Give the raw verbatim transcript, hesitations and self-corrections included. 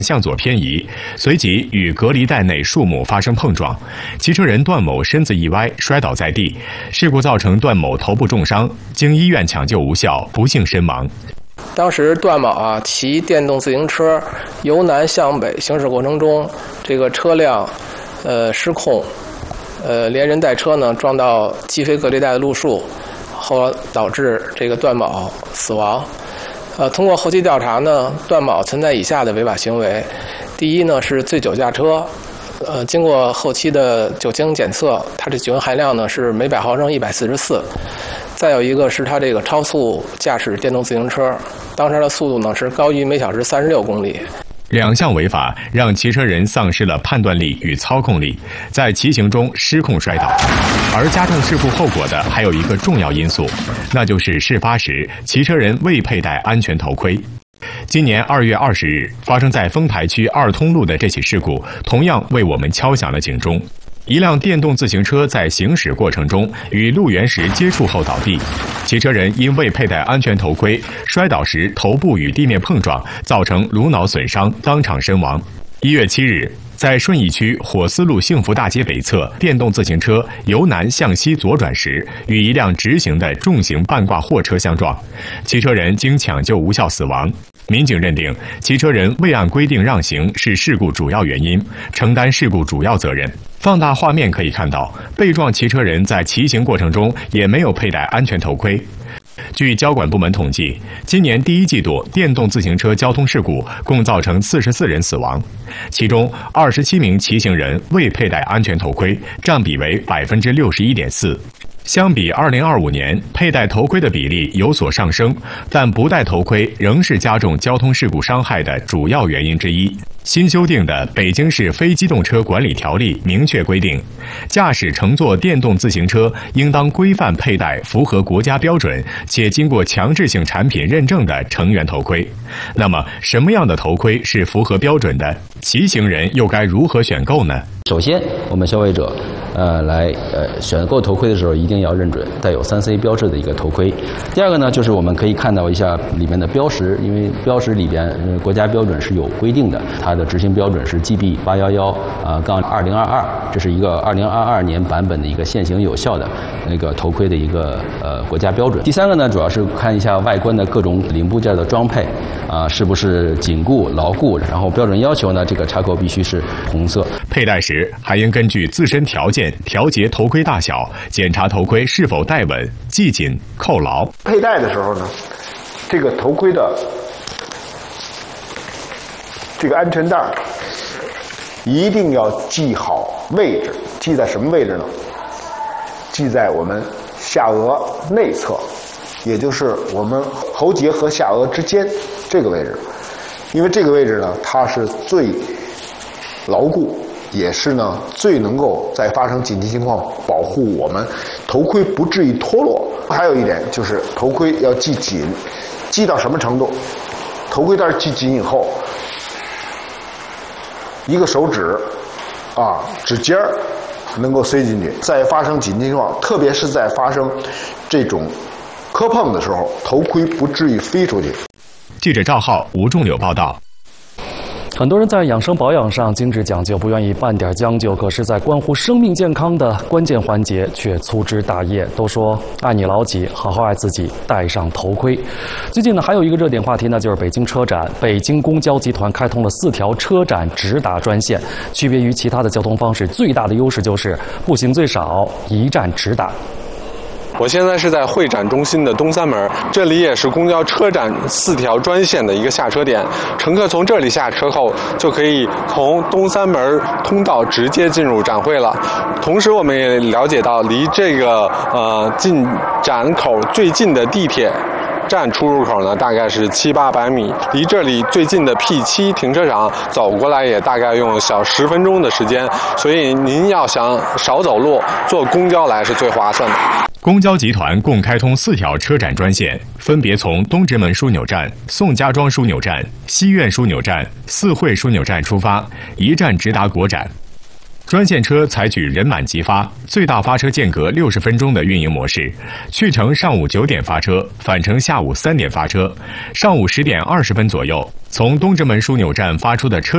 向左偏移，随即与隔离带内树木发生碰撞，骑车人段某身子一歪，摔倒在地。事故造成段某头部重伤，经医院抢救无效，不幸身亡。 当时段某啊骑电动自行车由南向北行驶过程中，这个车辆呃失控，呃连人带车呢撞到击飞隔离带的路树，后导致这个段某死亡。呃，通过后期调查呢，段某存在以下的违法行为：第一呢是醉酒驾车，呃，经过后期的酒精检测，它的酒精含量呢是每百毫升一百四十四。再有一个是他这个超速驾驶电动自行车，当时的速度呢是高于每小时三十六公里。 两项违法让骑车人丧失了判断力与操控力，在骑行中失控摔倒。而加重事故后果的还有一个重要因素，那就是事发时骑车人未佩戴安全头盔。今年二月二十日发生在丰台区二通路的这起事故，同样为我们敲响了警钟。一辆电动自行车在行驶过程中与路缘石接触后倒地，骑车人因未佩戴安全头盔，摔倒时头部与地面碰撞，造成颅脑损伤，当场身亡。一月七日，在顺义区火思路幸福大街北侧，电动自行车由南向西左转时，与一辆直行的重型半挂货车相撞，骑车人经抢救无效死亡。民警认定，骑车人未按规定让行是事故主要原因，承担事故主要责任。放大画面可以看到，被撞骑车人在骑行过程中也没有佩戴安全头盔。据交管部门统计，今年第一季度电动自行车交通事故共造成四十四人死亡，其中二十七名骑行人未佩戴安全头盔，占比为百分之六十一点四。相比二零二五年，佩戴头盔的比例有所上升，但不戴头盔仍是加重交通事故伤害的主要原因之一。新修订的《北京市非机动车管理条例》明确规定，驾驶乘坐电动自行车应当规范佩戴符合国家标准且经过强制性产品认证的成员头盔。那么，什么样的头盔是符合标准的？骑行人又该如何选购呢？ 首先，我们消费者呃来呃选购头盔的时候，一定要认准带有三 C 标志的一个头盔。第二个呢，就是我们可以看到一下里面的标识，因为标识里边、呃、国家标准是有规定的，它的执行标准是 G B 八一一啊杠二零二二，这是一个二零二二年版本的一个现行有效的那个头盔的一个呃国家标准。第三个呢，主要是看一下外观的各种零部件的装配啊、呃、是不是紧固牢固，然后标准要求呢，这个插口必须是红色。 佩戴时还应根据自身条件调节头盔大小，检查头盔是否戴稳、系紧、扣牢。 佩戴的时候呢，这个头盔的这个安全带一定要系好位置，系在什么位置呢？系在我们下颚内侧，也就是我们喉结和下颚之间这个位置，因为这个位置呢，它是最牢固，也是呢最能够在发生紧急情况保护我们头盔不至于脱落。还有一点就是头盔要系紧，系到什么程度？头盔带系紧以后，一个手指啊指尖儿能够塞进去，在发生紧急情况，特别是在发生这种磕碰的时候，头盔不至于飞出去。 记者赵浩、吴仲柳报道。 很多人在养生保养上精致讲究，不愿意半点将就，可是在关乎生命健康的关键环节却粗枝大叶。都说爱你老几，好好爱自己，戴上头盔。最近呢，还有一个热点话题呢，就是北京车展。北京公交集团开通了四条车展直达专线，区别于其他的交通方式，最大的优势就是步行最少，一站直达。 我现在是在会展中心的东三门，这里也是公交车展四条专线的一个下车点。乘客从这里下车后，就可以从东三门通道直接进入展会了。同时，我们也了解到，离这个呃进展口最近的地铁站出入口呢，大概是七八百米，离这里最近的 P 七 停车场走过来也大概用小十分钟的时间，所以您要想少走路，坐公交来是最划算的。 公交集团共开通四条车展专线，分别从东直门枢纽站、宋家庄枢纽站、西苑枢纽站、四惠枢纽站出发，一站直达国展。专线车采取人满即发，最大发车间隔六十分钟的运营模式，去程上午九点发车，返程下午三点发车。上午十点二十分左右，从东直门枢纽站发出的车